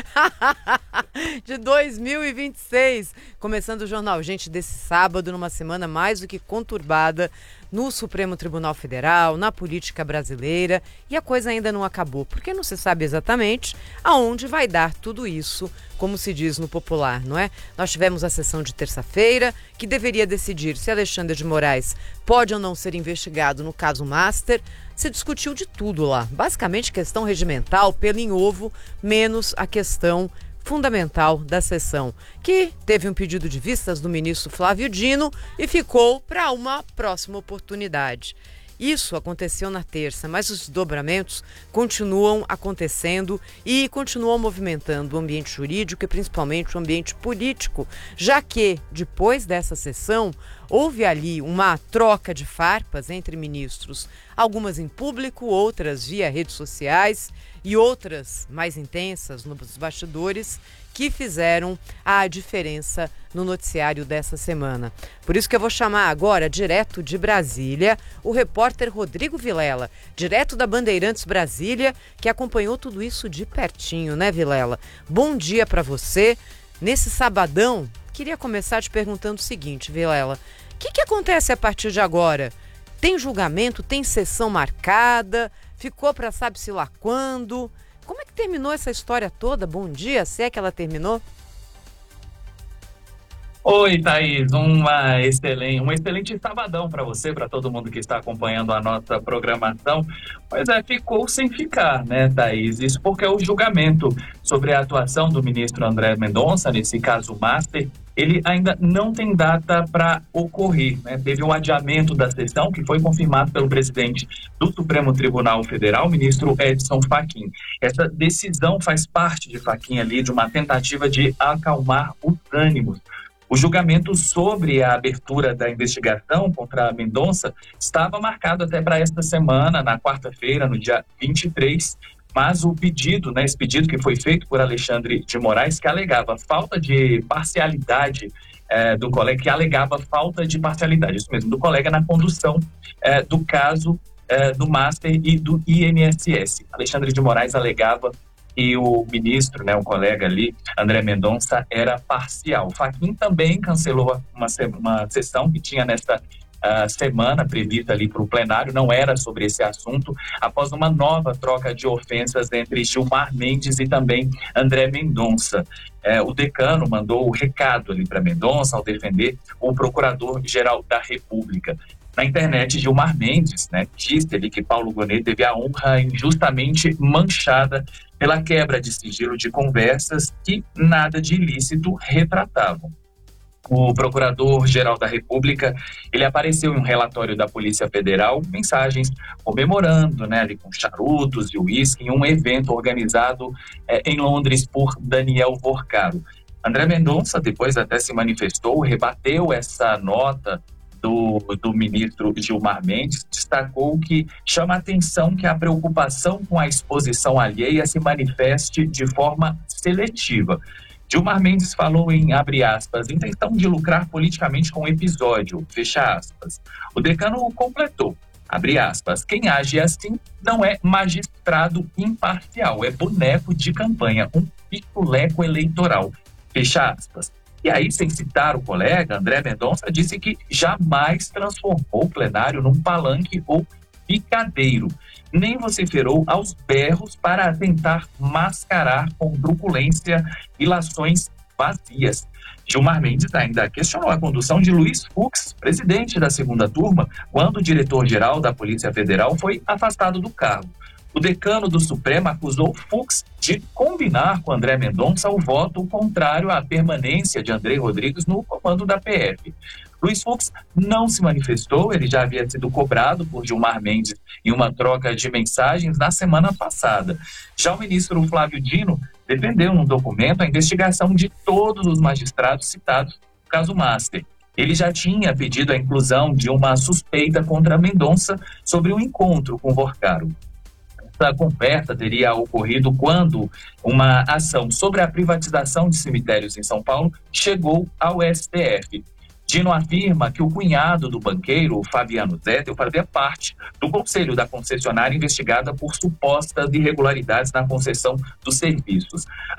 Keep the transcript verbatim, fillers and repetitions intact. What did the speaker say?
de dois mil e vinte e seis. Começando o Jornal Gente desse sábado, numa semana mais do que conturbada no Supremo Tribunal Federal, na política brasileira, e a coisa ainda não acabou, porque não se sabe exatamente aonde vai dar tudo isso, como se diz no popular, não é? Nós tivemos a sessão de terça-feira, que deveria decidir se Alexandre de Moraes pode ou não ser investigado no caso Master. Se discutiu de tudo lá, basicamente questão regimental, pelo em ovo, menos a questão fundamental da sessão, que teve um pedido de vistas do ministro Flávio Dino e ficou para uma próxima oportunidade. Isso aconteceu na terça, mas os desdobramentos continuam acontecendo e continuam movimentando o ambiente jurídico e principalmente o ambiente político, já que, depois dessa sessão, houve ali uma troca de farpas entre ministros, algumas em público, outras via redes sociais e outras mais intensas nos bastidores, que fizeram a diferença no noticiário dessa semana. Por isso que eu vou chamar agora, direto de Brasília, o repórter Rodrigo Vilela, direto da Bandeirantes Brasília, que acompanhou tudo isso de pertinho, né, Vilela? Bom dia para você. Nesse sabadão, queria começar te perguntando o seguinte, Vilela, o que, que acontece a partir de agora? Tem julgamento, tem sessão marcada, ficou para sabe-se lá quando? Como é que terminou essa história toda? Bom dia, se é que ela terminou? Oi, Thaís, uma excelente, um excelente sabadão para você, para todo mundo que está acompanhando a nossa programação. Pois é, ficou sem ficar, né, Thaís? Isso porque o julgamento sobre a atuação do ministro André Mendonça, nesse caso Master, ele ainda não tem data para ocorrer, né? Teve um adiamento da sessão que foi confirmado pelo presidente do Supremo Tribunal Federal, o ministro Edson Fachin. Essa decisão faz parte de Fachin ali, de uma tentativa de acalmar os ânimos. O julgamento sobre a abertura da investigação contra Mendonça estava marcado até para esta semana, na quarta-feira, no dia vinte e três, mas o pedido, né, esse pedido que foi feito por Alexandre de Moraes, que alegava falta de parcialidade eh, do colega, que alegava falta de parcialidade, isso mesmo, do colega na condução eh, do caso eh, do Master e do I N S S. Alexandre de Moraes alegava e o ministro, né, o colega ali, André Mendonça, era parcial. Fachin também cancelou uma, uma sessão que tinha nesta uh, semana prevista ali para o plenário, não era sobre esse assunto, após uma nova troca de ofensas entre Gilmar Mendes e também André Mendonça. É, o decano mandou o recado ali para Mendonça ao defender o procurador-geral da República. Na internet, Gilmar Mendes, né, disse ali que Paulo Gonet teve a honra injustamente manchada pela quebra de sigilo de conversas que nada de ilícito retratavam. O Procurador-Geral da República, ele apareceu em um relatório da Polícia Federal, mensagens comemorando, né, ali com charutos e uísque, em um evento organizado é, em Londres por Daniel Vorcaro. André Mendonça depois até se manifestou, rebateu essa nota Do, do ministro Gilmar Mendes, destacou que chama a atenção que a preocupação com a exposição alheia se manifeste de forma seletiva. Gilmar Mendes falou em, abre aspas, intenção de lucrar politicamente com o episódio, fecha aspas. O decano completou, abre aspas, quem age assim não é magistrado imparcial, é boneco de campanha, um piculeco eleitoral, fecha aspas. E aí, sem citar o colega, André Mendonça disse que jamais transformou o plenário num palanque ou picadeiro, nem vociferou aos berros para tentar mascarar com truculência ilações vazias. Gilmar Mendes ainda questionou a condução de Luiz Fux, presidente da segunda turma, quando o diretor-geral da Polícia Federal foi afastado do cargo. O decano do Supremo acusou Fux de combinar com André Mendonça o voto contrário à permanência de André Rodrigues no comando da P F. Luiz Fux não se manifestou, ele já havia sido cobrado por Gilmar Mendes em uma troca de mensagens na semana passada. Já o ministro Flávio Dino defendeu num documento a investigação de todos os magistrados citados no caso Master. Ele já tinha pedido a inclusão de uma suspeita contra Mendonça sobre o encontro com Vorcaro. Essa conversa teria ocorrido quando uma ação sobre a privatização de cemitérios em São Paulo chegou ao S T F. Dino afirma que o cunhado do banqueiro, Fabiano Zettel, fazia parte do conselho da concessionária investigada por supostas irregularidades na concessão dos serviços.